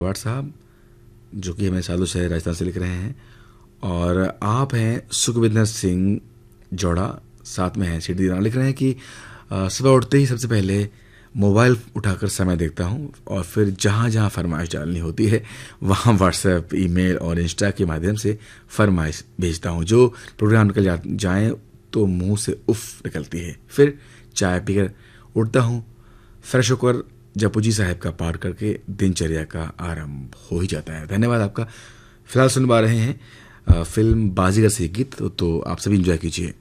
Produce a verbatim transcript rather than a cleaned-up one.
वाट साहब, जो कि हमें साधु शहर राजस्थान से लिख रहे हैं, और आप हैं सुखविंदर सिंह जोड़ा, साथ में हैं सिटी राणा, लिख रहे हैं कि अ, सुबह उठते ही सबसे पहले मोबाइल उठाकर समय देखता हूँ और फिर जहाँ जहाँ फरमाइश डालनी होती है वहाँ व्हाट्सएप, ईमेल और इंस्टा के माध्यम से फरमाइश भेजता हूँ। जो प्रोग्राम निकल जा जाएँ तो मुंह से उफ निकलती है। फिर चाय पीकर उठता हूँ, फ्रेश होकर जपू जी साहब का पाठ करके दिनचर्या का आरंभ हो ही जाता है। धन्यवाद आपका। फिलहाल सुन पा रहे हैं अ, फिल्म बाजीगर से गीत, तो, तो आप सभी इंजॉय कीजिए।